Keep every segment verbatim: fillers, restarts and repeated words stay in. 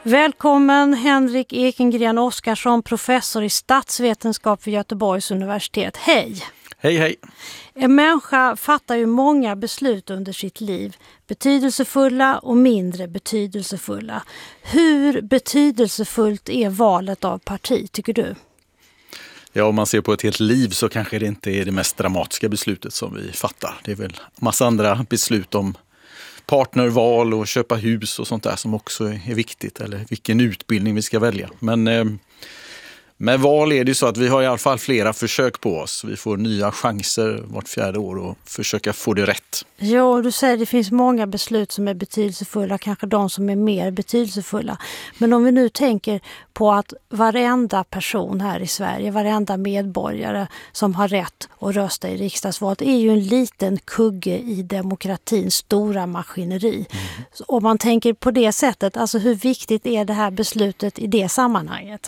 Välkommen Henrik Ekengren Oskarsson, professor i statsvetenskap vid Göteborgs universitet. Hej! Hej, hej! En människa fattar ju många beslut under sitt liv, betydelsefulla och mindre betydelsefulla. Hur betydelsefullt är valet av parti, tycker du? Ja, om man ser på ett helt liv så kanske det inte är det mest dramatiska beslutet som vi fattar. Det är väl massa andra beslut om partnerval och köpa hus och sånt där som också är viktigt. Eller vilken utbildning vi ska välja. Men eh, med val är det ju så att vi har i alla fall flera försök på oss. Vi får nya chanser vart fjärde år och försöka få det rätt. Ja, du säger att det finns många beslut som är betydelsefulla, kanske de som är mer betydelsefulla. Men om vi nu tänker på att varenda person här i Sverige, varenda medborgare som har rätt att rösta i riksdagsvalet är ju en liten kugge i demokratins stora maskineri. Mm. Om man tänker på det sättet, alltså hur viktigt är det här beslutet i det sammanhanget?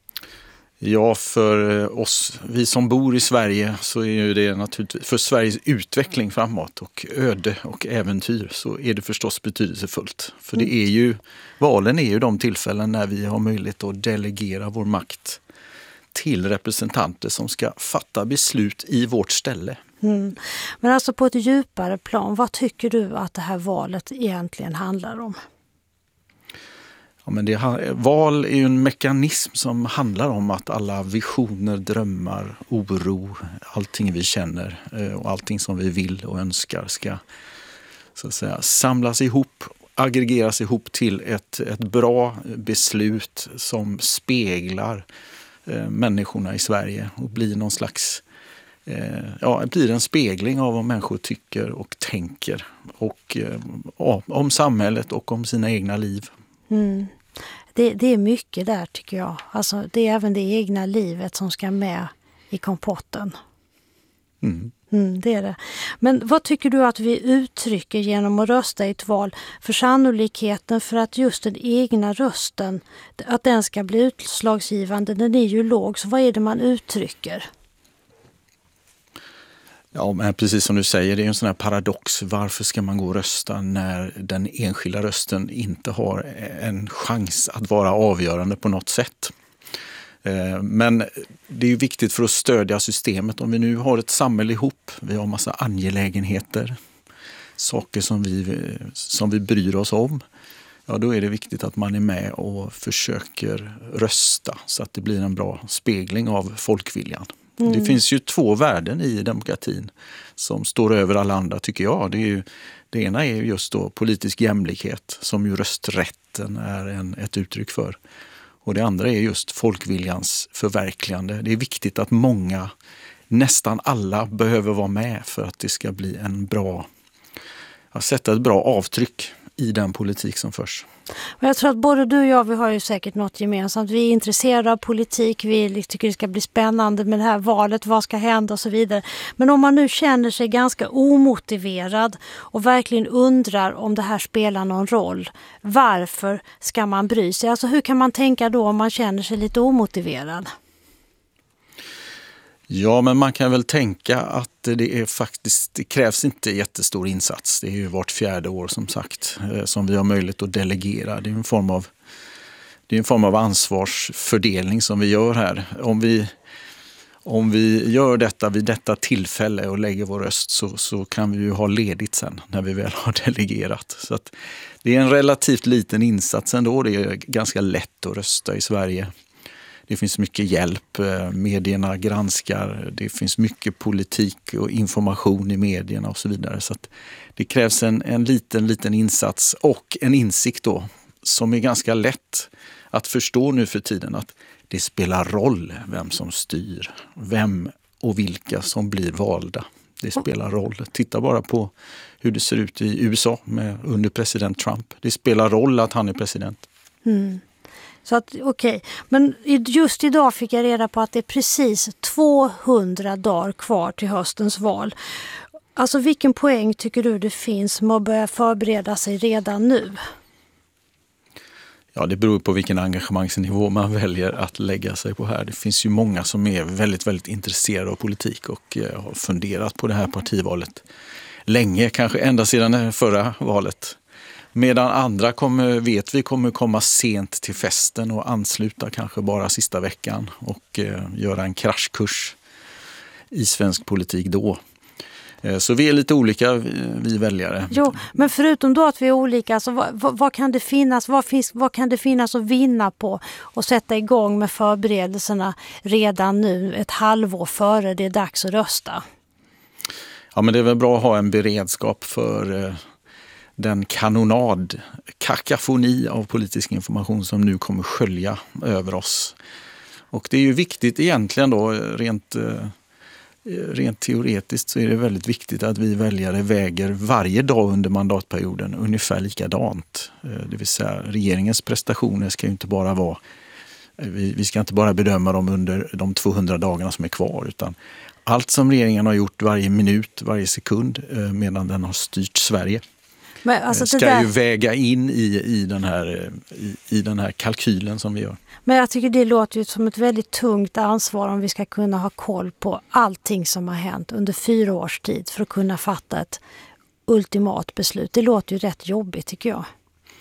Ja, för oss, vi som bor i Sverige, så är ju det naturligtvis för Sveriges utveckling framåt och öde och äventyr så är det förstås betydelsefullt. För det är ju, valen är ju de tillfällen när vi har möjlighet att delegera vår makt till representanter som ska fatta beslut i vårt ställe. Mm. Men alltså på ett djupare plan, vad tycker du att det här valet egentligen handlar om? Ja, men det, val är ju en mekanism som handlar om att alla visioner, drömmar, oro, allting vi känner och allting som vi vill och önskar ska så att säga, samlas ihop, aggregeras ihop till ett, ett bra beslut som speglar eh, människorna i Sverige och blir någon slags eh, ja, blir en spegling av vad människor tycker och tänker och eh, ja, om samhället och om sina egna liv. Mm. Det, det är mycket där tycker jag. Alltså, det är även det egna livet som ska med i kompotten. Mm. Mm, det är det. Men vad tycker du att vi uttrycker genom att rösta i ett val? För sannolikheten för att just den egna rösten, att den ska bli utslagsgivande, den är ju låg. Så vad är det man uttrycker? Ja, men precis som du säger, det är en sån här paradox. Varför ska man gå och rösta när den enskilda rösten inte har en chans att vara avgörande på något sätt? Men det är ju viktigt för att stödja systemet. Om vi nu har ett samhälle ihop, vi har massa angelägenheter, saker som vi, som vi bryr oss om. Ja, då är det viktigt att man är med och försöker rösta så att det blir en bra spegling av folkviljan. Mm. Det finns ju två värden i demokratin som står över alla andra tycker jag. Det, är ju, det ena är just då politisk jämlikhet som ju rösträtten är en, ett uttryck för. Och det andra är just folkviljans förverkligande. Det är viktigt att många, nästan alla, behöver vara med för att det ska bli en bra, att sätta ett bra avtryck i den politik som förs. Jag tror att både du och jag, vi har ju säkert något gemensamt. Vi är intresserade av politik, vi tycker det ska bli spännande med det här valet, vad ska hända och så vidare. Men om man nu känner sig ganska omotiverad och verkligen undrar om det här spelar någon roll, varför ska man bry sig? Alltså hur kan man tänka då om man känner sig lite omotiverad? Ja, men man kan väl tänka att det är faktiskt, det krävs inte jättestor insats. Det är ju vart fjärde år som sagt som vi har möjlighet att delegera. Det är en form av, det är en form av ansvarsfördelning som vi gör här. Om vi, om vi gör detta vid detta tillfälle och lägger vår röst så, så kan vi ju ha ledigt sen när vi väl har delegerat. Så att det är en relativt liten insats ändå. Det är ganska lätt att rösta i Sverige. Det finns mycket hjälp, medierna granskar, det finns mycket politik och information i medierna och så vidare. Så att det krävs en, en liten, liten insats och en insikt då som är ganska lätt att förstå nu för tiden att det spelar roll vem som styr, vem och vilka som blir valda. Det spelar roll. Titta bara på hur det ser ut i U S A med, under president Trump. Det spelar roll att han är president. Mm. Så att, okej. Okay. Men just idag fick jag reda på att det är precis tvåhundra dagar kvar till höstens val. Alltså vilken poäng tycker du det finns med att börja förbereda sig redan nu? Ja, det beror på vilken engagemangsnivå man väljer att lägga sig på här. Det finns ju många som är väldigt, väldigt intresserade av politik och eh, har funderat på det här partivalet länge, kanske ända sedan det förra valet. Medan andra kommer, vet vi kommer komma sent till festen och ansluta kanske bara sista veckan och eh, göra en kraschkurs i svensk politik då. Eh, så vi är lite olika, vi, vi väljare. Jo, men förutom då att vi är olika, alltså, vad, vad, vad, kan det finnas, vad, finns, vad kan det finnas att vinna på och sätta igång med förberedelserna redan nu, ett halvår före det är dags att rösta? Ja, men det är väl bra att ha en beredskap för eh, den kanonad, kakafoni av politisk information som nu kommer skölja över oss. Och det är ju viktigt egentligen då, rent, rent teoretiskt så är det väldigt viktigt att vi väljare väger varje dag under mandatperioden ungefär likadant. Det vill säga regeringens prestationer ska ju inte bara vara, vi, vi ska inte bara bedöma dem under de tvåhundra dagarna som är kvar, utan allt som regeringen har gjort varje minut, varje sekund medan den har styrt Sverige. Men alltså ska där... ju väga in i, i, den här, i, i den här kalkylen som vi gör. Men jag tycker det låter ju som ett väldigt tungt ansvar om vi ska kunna ha koll på allting som har hänt under fyra års tid för att kunna fatta ett ultimat beslut. Det låter ju rätt jobbigt tycker jag.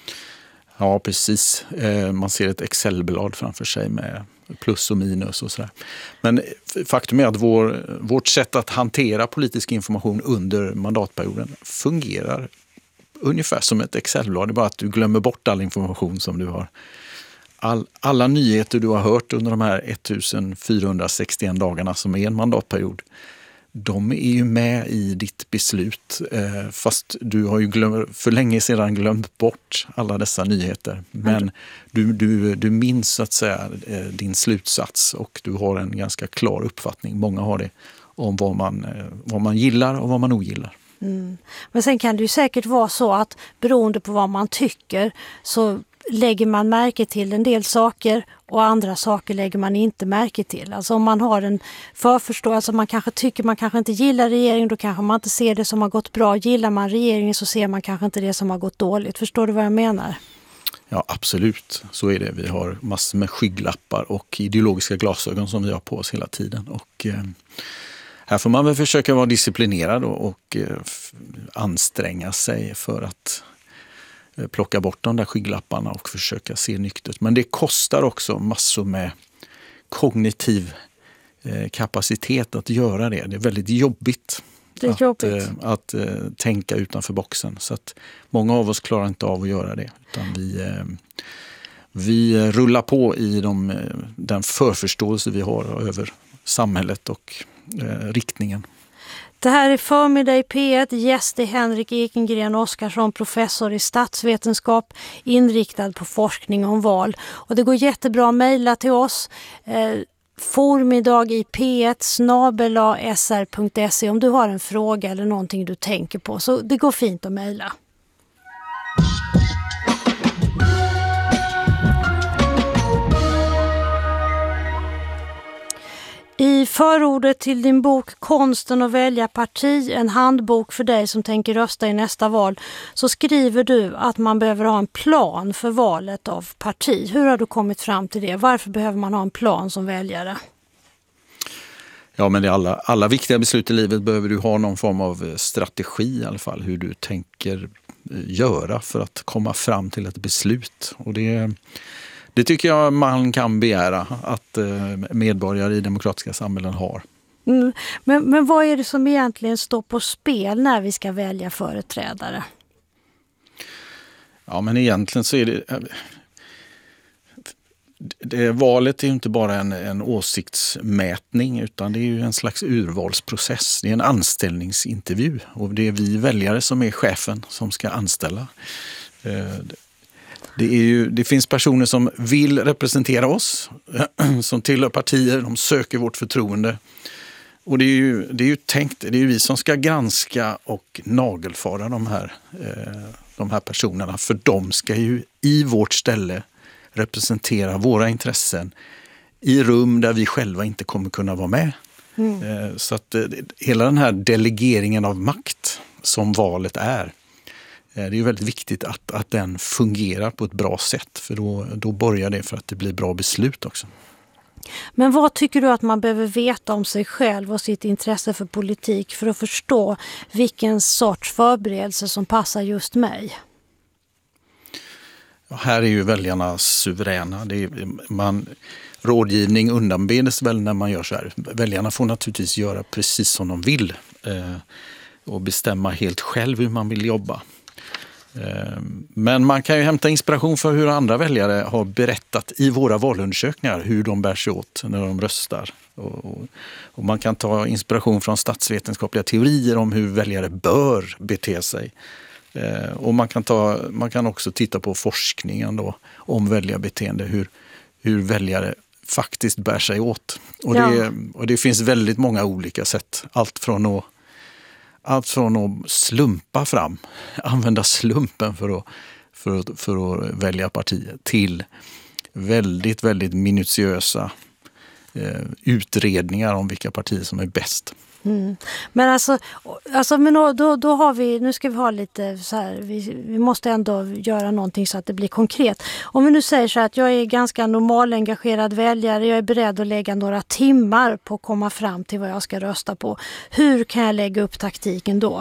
Ja, precis. Man ser ett Excel-blad framför sig med plus och minus och sådär. Men faktum är att vår, vårt sätt att hantera politisk information under mandatperioden fungerar ungefär som ett Excel-blad. Det är bara att du glömmer bort all information som du har. All, alla nyheter du har hört under de här fjortonhundrasextioen dagarna som är en mandatperiod, de är ju med i ditt beslut. Eh, fast du har ju glöm, för länge sedan glömt bort alla dessa nyheter. Men du, du, du minns så att säga eh, din slutsats och du har en ganska klar uppfattning. Många har det om vad man, eh, vad man gillar och vad man ogillar. Mm. Men sen kan det ju säkert vara så att beroende på vad man tycker så lägger man märke till en del saker och andra saker lägger man inte märke till. Alltså om man har en förförståelse, alltså man kanske tycker man kanske inte gillar regeringen, då kanske man inte ser det som har gått bra. Gillar man regeringen så ser man kanske inte det som har gått dåligt. Förstår du vad jag menar? Ja, absolut. Så är det. Vi har massor med skygglappar och ideologiska glasögon som vi har på oss hela tiden. Och eh, här får man väl försöka vara disciplinerad och, och eh, anstränga sig för att plocka bort de där skygglapparna och försöka se nyktert. Men det kostar också massor med kognitiv eh, kapacitet att göra det. Det är väldigt jobbigt, det är att, jobbigt. Eh, att eh, tänka utanför boxen. Så att många av oss klarar inte av att göra det. Utan vi, eh, vi rullar på i de, den förförståelse vi har över samhället och eh, riktningen. Det här är Förmiddag i P ett. Gäst är Henrik Ekengren Oskarsson, professor i statsvetenskap, inriktad på forskning om val. Och det går jättebra att mejla till oss. Eh, Formiddag i P ett snabel-a s r punkt se om du har en fråga eller någonting du tänker på. Så det går fint att mejla. I förordet till din bok Konsten att välja parti, en handbok för dig som tänker rösta i nästa val, så skriver du att man behöver ha en plan för valet av parti. Hur har du kommit fram till det? Varför behöver man ha en plan som väljare? Ja, men det är alla, alla viktiga beslut i livet behöver du ha någon form av strategi i alla fall. Hur du tänker göra för att komma fram till ett beslut. Och det Det tycker jag man kan begära att medborgare i demokratiska samhällen har. Mm. Men, men vad är det som egentligen står på spel när vi ska välja företrädare? Ja, men egentligen så är det... det valet är ju inte bara en, en åsiktsmätning utan det är ju en slags urvalsprocess. Det är en anställningsintervju och det är vi väljare som är chefen som ska anställa. Det, är ju, det finns personer som vill representera oss, som tillhör partier, de söker vårt förtroende. Och det är ju, det är ju tänkt, det är ju vi som ska granska och nagelfara de här, eh, de här personerna. För de ska ju i vårt ställe representera våra intressen i rum där vi själva inte kommer kunna vara med. Mm. Eh, så att eh, hela den här delegeringen av makt som valet är, det är ju väldigt viktigt att, att den fungerar på ett bra sätt, för då, då börjar det för att det blir bra beslut också. Men vad tycker du att man behöver veta om sig själv och sitt intresse för politik för att förstå vilken sorts förberedelse som passar just mig? Ja, här är ju väljarna suveräna. Det är, man, rådgivning undanbedes väl när man gör så här. Väljarna får naturligtvis göra precis som de vill eh, och bestämma helt själv hur man vill jobba. Eh, men man kan ju hämta inspiration för hur andra väljare har berättat i våra valundersökningar hur de bär sig åt när de röstar. Och, och, och man kan ta inspiration från statsvetenskapliga teorier om hur väljare bör bete sig. Eh, och man kan, ta, man kan också titta på forskningen då, om väljarbeteende, hur, hur väljare faktiskt bär sig åt. Och, ja. det, och det finns väldigt många olika sätt. Allt från att, allt från att slumpa fram, använda slumpen för att, för att, för att välja partier, till väldigt, väldigt minutiösa eh, utredningar om vilka partier som är bäst. Mm. Men alltså, alltså men då, då har vi, nu ska vi ha lite så här, vi, vi måste ändå göra någonting så att det blir konkret. Om vi nu säger så här att jag är ganska normalengagerad väljare, jag är beredd att lägga några timmar på att komma fram till vad jag ska rösta på. Hur kan jag lägga upp taktiken då?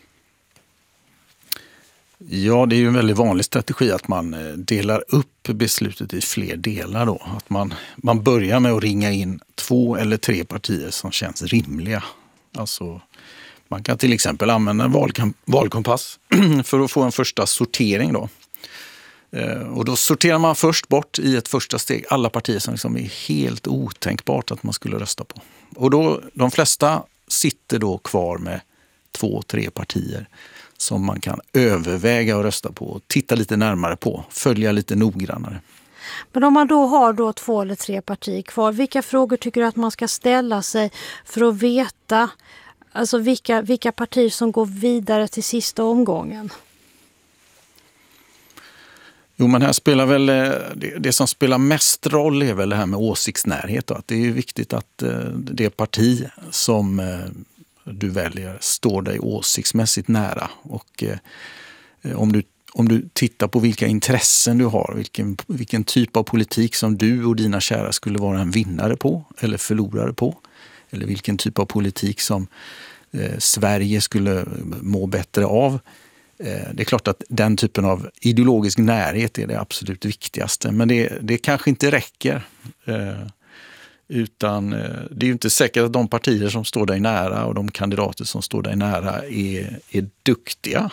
Ja, det är ju en väldigt vanlig strategi att man delar upp beslutet i fler delar då. Att man, man börjar med att ringa in två eller tre partier som känns rimliga. Alltså, man kan till exempel använda en valkamp- valkompass för att få en första sortering då. Eh, och då sorterar man först bort i ett första steg alla partier som liksom är helt otänkbart att man skulle rösta på. Och då, de flesta sitter då kvar med två, tre partier som man kan överväga att rösta på och titta lite närmare på, följa lite noggrannare. Men om man då har då två eller tre partier kvar, vilka frågor tycker du att man ska ställa sig för att veta alltså vilka, vilka partier som går vidare till sista omgången? Jo, men här spelar väl, det, det som spelar mest roll är väl det här med åsiktsnärhet. Då. Att det är ju viktigt att det parti som du väljer står dig åsiktsmässigt nära. Och eh, om, du, om du tittar på vilka intressen du har, vilken, vilken typ av politik som du och dina kära skulle vara en vinnare på eller förlorare på, eller vilken typ av politik som eh, Sverige skulle må bättre av. Eh, det är klart att den typen av ideologisk närhet är det absolut viktigaste, men det, det kanske inte räcker. Eh, Utan det är ju inte säkert att de partier som står dig nära och de kandidater som står dig nära är, är duktiga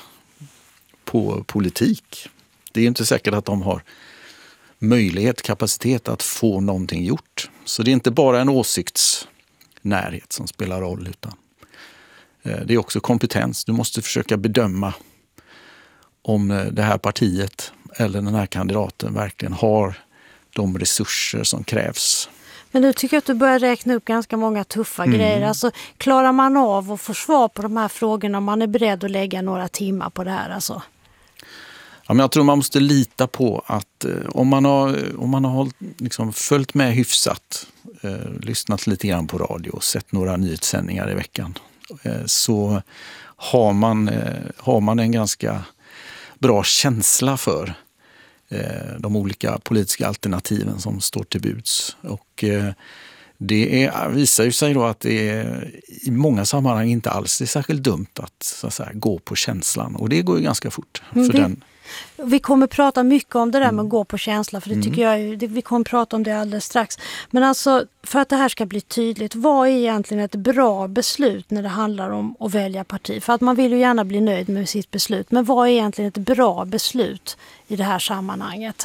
på politik. Det är ju inte säkert att de har möjlighet, kapacitet att få någonting gjort. Så det är inte bara en åsiktsnärhet som spelar roll, utan det är också kompetens. Du måste försöka bedöma om det här partiet eller den här kandidaten verkligen har de resurser som krävs. Men nu tycker jag att du börjar räkna upp ganska många tuffa mm. grejer. Alltså, klarar man av att få svar på de här frågorna om man är beredd att lägga några timmar på det här? Alltså? Ja, men jag tror man måste lita på att eh, om man har, om man har liksom följt med hyfsat, eh, lyssnat lite grann på radio och sett några nyhetssändningar i veckan, eh, så har man, eh, har man en ganska bra känsla för de olika politiska alternativen som står till buds. Och det är, visar ju sig då att det är, i många sammanhang inte alls är särskilt dumt att, så att säga, gå på känslan. Och det går ju ganska fort. För vi, den... vi kommer prata mycket om det där med att gå på känsla, för det tycker mm. jag, det, vi kommer prata om det alldeles strax. Men alltså, för att det här ska bli tydligt, vad är egentligen ett bra beslut när det handlar om att välja parti? För att man vill ju gärna bli nöjd med sitt beslut, men vad är egentligen ett bra beslut i det här sammanhanget?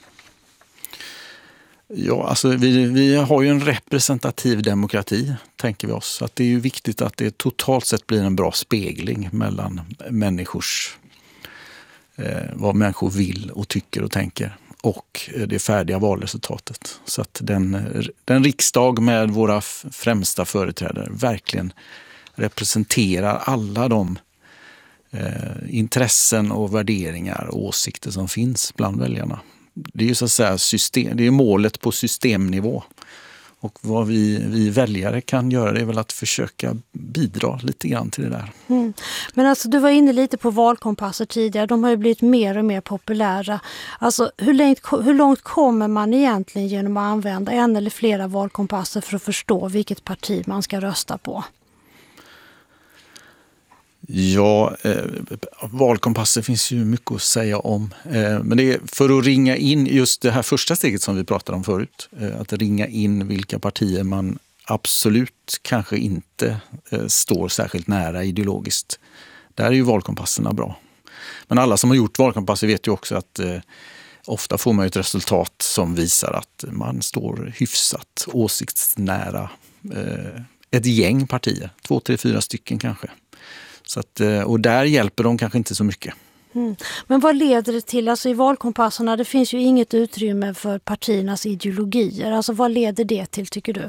Ja, alltså vi, vi har ju en representativ demokrati, tänker vi oss. Att det är ju viktigt att det totalt sett blir en bra spegling mellan människors, eh, vad människor vill och tycker och tänker, och det färdiga valresultatet. Så att den, den riksdag med våra främsta företrädare verkligen representerar alla de eh, intressen och värderingar och åsikter som finns bland väljarna. Det är ju så att säga system, det är målet på systemnivå. Och vad vi, vi väljare kan göra, det är väl att försöka bidra lite grann till det där. Mm. Men alltså, du var inne lite på valkompasser tidigare. De har ju blivit mer och mer populära. Alltså, hur långt, hur långt kommer man egentligen genom att använda en eller flera valkompasser för att förstå vilket parti man ska rösta på? Ja, eh, valkompasser finns ju mycket att säga om. Eh, men det är för att ringa in just det här första steget som vi pratade om förut. Eh, att ringa in vilka partier man absolut kanske inte eh, står särskilt nära ideologiskt. Där är ju valkompasserna bra. Men alla som har gjort valkompasser vet ju också att eh, ofta får man ett resultat som visar att man står hyfsat åsiktsnära eh, ett gäng partier. Två, tre, fyra stycken kanske. Så att, och där hjälper de kanske inte så mycket. Mm. Men vad leder det till? Alltså i valkompasserna det finns ju inget utrymme för partiernas ideologier. Alltså vad leder det till tycker du?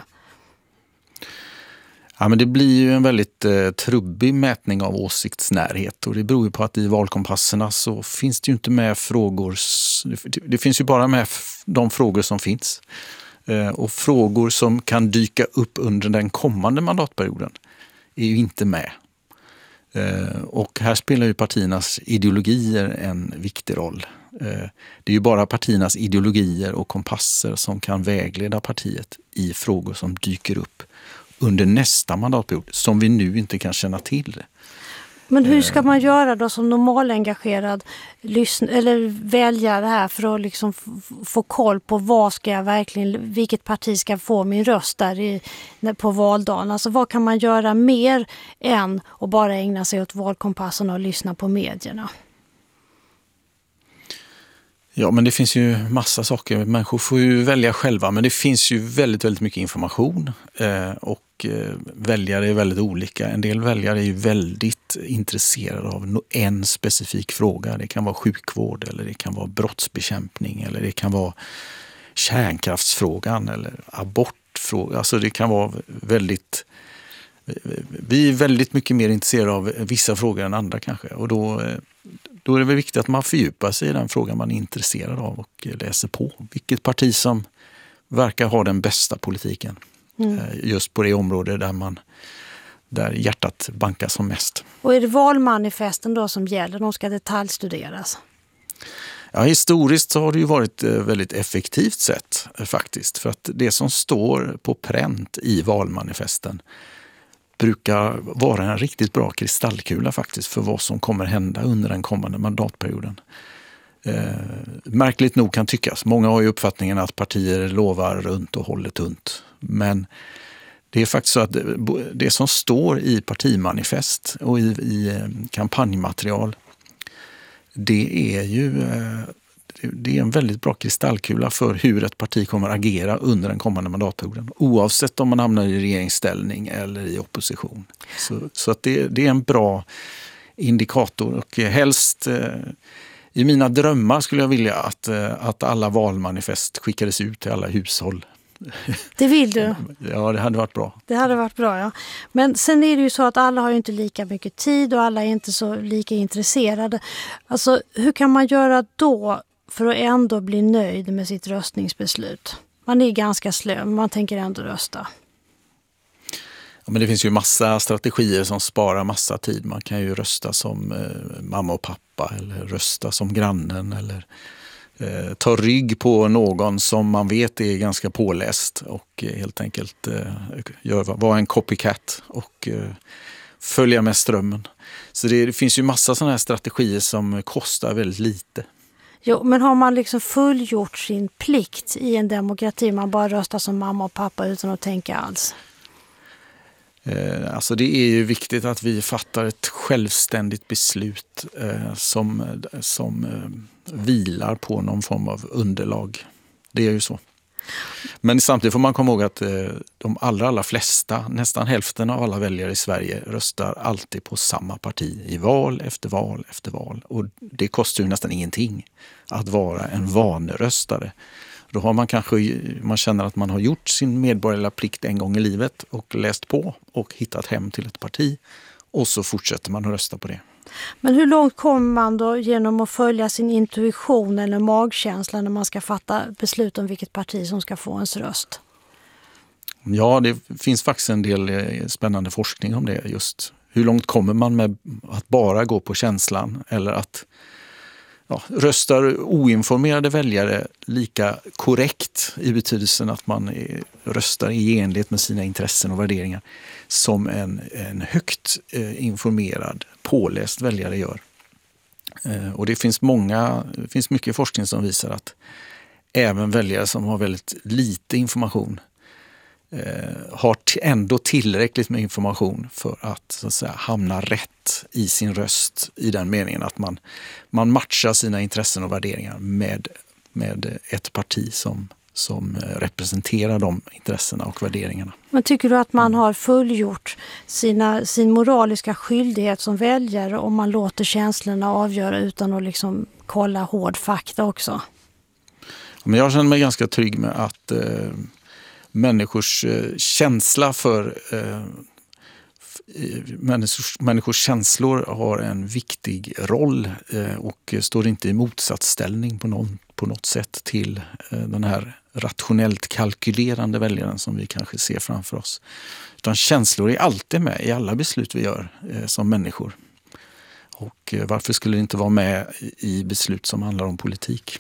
Ja, men det blir ju en väldigt eh, trubbig mätning av åsiktsnärhet och det beror ju på att i valkompasserna så finns det ju inte med frågor, det, det finns ju bara med de frågor som finns. Eh, och frågor som kan dyka upp under den kommande mandatperioden är ju inte med. Eh, och här spelar ju partiernas ideologier en viktig roll. Eh, det är ju bara partiernas ideologier och kompasser som kan vägleda partiet i frågor som dyker upp under nästa mandatperiod som vi nu inte kan känna till. Men hur ska man göra då som normalengagerad lyssn- eller väljare här för att liksom f- få koll på vad ska jag verkligen, vilket parti ska få min röst där i, på valdagen? Alltså vad kan man göra mer än att bara ägna sig åt valkompassen och lyssna på medierna? Ja, men det finns ju massa saker. Människor får ju välja själva, men det finns ju väldigt, väldigt mycket information eh, och eh, väljare är väldigt olika. En del väljare är ju väldigt intresserade av en specifik fråga. Det kan vara sjukvård eller det kan vara brottsbekämpning eller det kan vara kärnkraftsfrågan eller abortfrågan. Alltså det kan vara väldigt... Vi är väldigt mycket mer intresserade av vissa frågor än andra kanske och då... Då är det väl viktigt att man fördjupar sig i den frågan man är intresserad av och läser på. Vilket parti som verkar ha den bästa politiken. Mm. Just på det område där, man, där hjärtat bankar som mest. Och är det valmanifesten då som gäller? De ska detaljstuderas? Ja, historiskt så har det ju varit väldigt effektivt sätt faktiskt. För att det som står på pränt i valmanifesten brukar vara en riktigt bra kristallkula faktiskt för vad som kommer hända under den kommande mandatperioden. Eh, märkligt nog kan tyckas. Många har ju uppfattningen att partier lovar runt och håller tunt. Men det är faktiskt så att det, det som står i partimanifest och i, i kampanjmaterial det är ju eh, det är en väldigt bra kristallkula för hur ett parti kommer agera under den kommande mandatperioden. Oavsett om man hamnar i regeringsställning eller i opposition. Så, så att det, det är en bra indikator och helst eh, i mina drömmar skulle jag vilja att, eh, att alla valmanifest skickades ut till alla hushåll. Det vill du? Ja, det hade varit bra. Det hade varit bra, ja. Men sen är det ju så att alla har ju inte lika mycket tid och alla är inte så lika intresserade. Alltså, hur kan man göra då för att ändå bli nöjd med sitt röstningsbeslut? Man är ganska slö, men man tänker ändå rösta. Ja, men det finns ju massa strategier som sparar massa tid. Man kan ju rösta som eh, mamma och pappa eller rösta som grannen eller eh, ta rygg på någon som man vet är ganska påläst och eh, helt enkelt eh, gör, vara en copycat och eh, följa med strömmen. Så det, det finns ju massa sådana här strategier som kostar väldigt lite. Jo, men har man liksom fullgjort sin plikt i en demokrati, man bara röstar som mamma och pappa utan att tänka alls? Eh, alltså det är ju viktigt att vi fattar ett självständigt beslut eh, som, som eh, vilar på någon form av underlag. Det är ju så. Men samtidigt får man komma ihåg att eh, de allra, allra flesta, nästan hälften av alla väljare i Sverige röstar alltid på samma parti i val efter val efter val. Och det kostar ju nästan ingenting att vara en vaneröstare. Då har man kanske, man känner att man har gjort sin medborgerliga plikt en gång i livet och läst på och hittat hem till ett parti och så fortsätter man att rösta på det. Men hur långt kommer man då genom att följa sin intuition eller magkänsla när man ska fatta beslut om vilket parti som ska få ens röst? Ja, det finns faktiskt en del spännande forskning om det. Just hur långt kommer man med att bara gå på känslan eller att ja, röstar oinformerade väljare lika korrekt i betydelsen att man är, röstar i enlighet med sina intressen och värderingar som en, en högt eh, informerad, påläst väljare gör. Eh, och det finns, många, det finns mycket forskning som visar att även väljare som har väldigt lite information eh, har ändå tillräckligt med information för att, så att säga, hamna rätt i sin röst i den meningen att man, man matchar sina intressen och värderingar med, med ett parti som, som representerar de intressena och värderingarna. Men tycker du att man har fullgjort sina, sin moraliska skyldighet som väljare om man låter känslorna avgöra utan att liksom kolla hård fakta också? Men jag känner mig ganska trygg med att eh, människors eh, känsla för eh, människors, människors känslor har en viktig roll eh, och står inte i motsatsställning på, någon, på något sätt till eh, den här rationellt kalkylerande väljaren som vi kanske ser framför oss. Utan känslor är alltid med i alla beslut vi gör eh, som människor. Och eh, varför skulle det inte vara med i beslut som handlar om politik?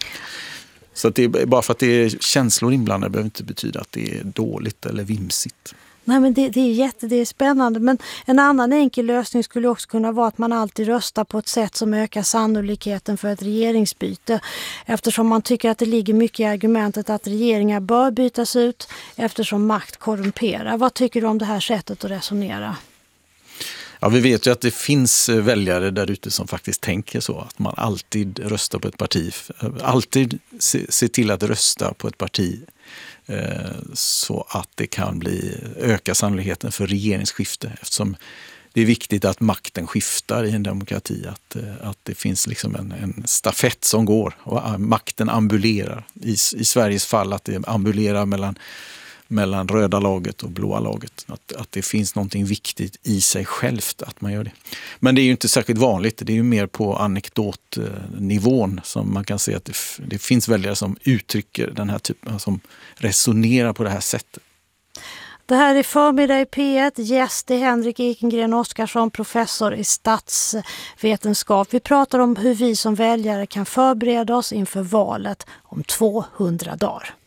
Så att det är, bara för att det är känslor inblandade behöver inte betyda att det är dåligt eller vimsigt. Nej, men det, det är jätte, det är spännande. Men en annan enkel lösning skulle också kunna vara att man alltid röstar på ett sätt som ökar sannolikheten för ett regeringsbyte. Eftersom man tycker att det ligger mycket i argumentet att regeringar bör bytas ut eftersom makt korrumperar. Vad tycker du om det här sättet att resonera? Ja, vi vet ju att det finns väljare där ute som faktiskt tänker så. Att man alltid röstar på ett parti. Alltid se, se till att rösta på ett parti eh, så att det kan bli öka sannolikheten för regeringsskifte. Eftersom det är viktigt att makten skiftar i en demokrati. Att, att det finns liksom en, en stafett som går och makten ambulerar. I, i Sveriges fall att det ambulerar mellan mellan röda laget och blåa laget. Att, att det finns någonting viktigt i sig självt att man gör det. Men det är ju inte särskilt vanligt. Det är ju mer på anekdotnivån som man kan se att det, det finns väljare som uttrycker den här typen, som resonerar på det här sättet. Det här är Förmiddag i P ett. Gäst är Henrik Ekengren Oskarsson, professor i statsvetenskap. Vi pratar om hur vi som väljare kan förbereda oss inför valet om tvåhundra dagar.